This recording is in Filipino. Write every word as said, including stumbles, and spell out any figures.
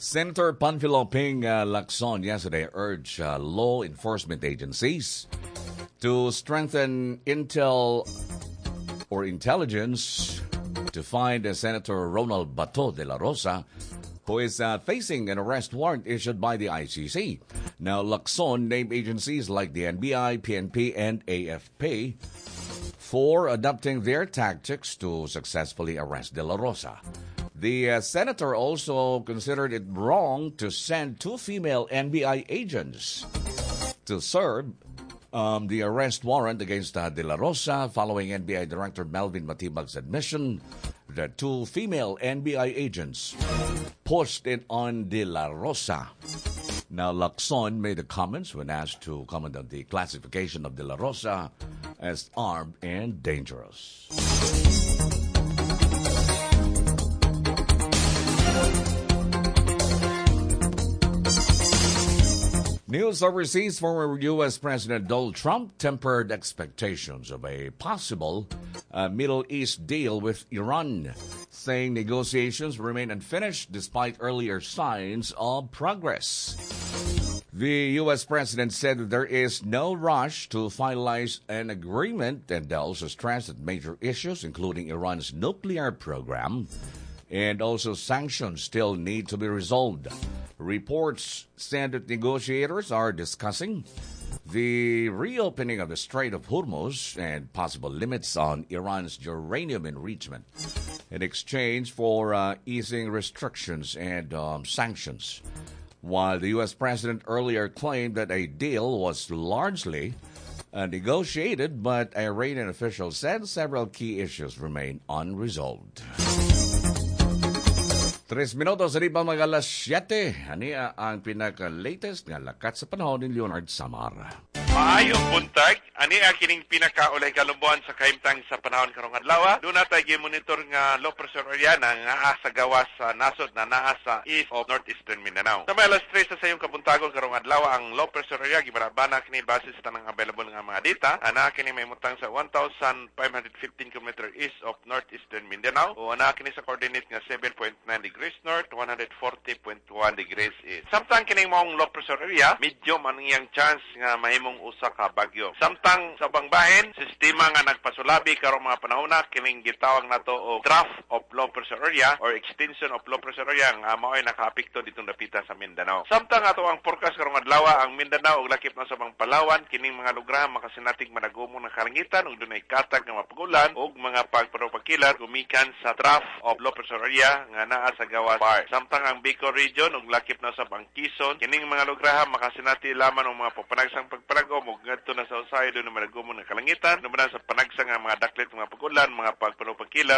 Senator Panfilo Ping uh, Lacson yesterday urged uh, law enforcement agencies to strengthen intel or intelligence to find uh, Senator Ronald Bato de la Rosa, who is uh, facing an arrest warrant issued by the I C C. Now, Lacson named agencies like the N B I, P N P, and A F P for adopting their tactics to successfully arrest de la Rosa. The uh, senator also considered it wrong to send two female N B I agents to serve um, the arrest warrant against uh, de la Rosa following N B I Director Melvin Matibag's admission that two female N B I agents pushed it on de la Rosa. Now, Lacson made the comments when asked to comment on the classification of de la Rosa as armed and dangerous. News overseas, former U S. President Donald Trump tempered expectations of a possible uh, Middle East deal with Iran, saying negotiations remain unfinished despite earlier signs of progress. The U S. President said that there is no rush to finalize an agreement and also stressed that major issues, including Iran's nuclear program, and also sanctions still need to be resolved. Reports said that negotiators are discussing the reopening of the Strait of Hormuz and possible limits on Iran's uranium enrichment in exchange for uh, easing restrictions and um, sanctions. While the U S. president earlier claimed that a deal was largely uh, negotiated, but Iranian officials said several key issues remain unresolved. Tres minutos riba mga alas siyete. Ani ang pinaka-latest nga lakat sa panahon ni Leonard Samar. Maayong buntag, ani akining pinakaulay kalumbuan sa kahimtang sa panahon karong adlaw. Doon na tayo monitor nga low pressure area na nga sa gawas sa nasod na naa sa east of northeastern Mindanao. Sa may alas tres sa sayong kabuntagon karong adlaw, ang low pressure area gibarabana kini basis tanang available nga mga data. Ana kini may mutang sa one thousand five hundred fifteen kilometers east of northeastern Mindanao o ana kini sa coordinate nga seven point nine degrees north, one hundred forty point one degrees east. Samtang kining mong low pressure area, medyo man iyang chance nga mahimong usa ka bagyo. Samtang sa bangbahin, sistema nga nagpasulabi karong mga panahona kining gitawag nato og trough of low pressure area or extension of low pressure area nga mao'y nakaapekto ditong dapita sa Mindanao. Samtang ato ang forecast karong adlaw, ang Mindanao ug lakip na sa bang Palawan kining mga lugar makasinatig managumong ng kalangitan ug dunay katag nga mapagulan ug mga pagparopakilar gumikan sa trough of low pressure area nga naa sa gawas bar. Samtang ang Bicol region ug lakip na sa bang Quezon kining mga lugar makasinati laman og mga papanagsang pagparagom ug ngadto na sa usahay dunay managumong ng kalangitan, duman sa panagsang nga mga daklit mga pagulan, mga pagparopakilar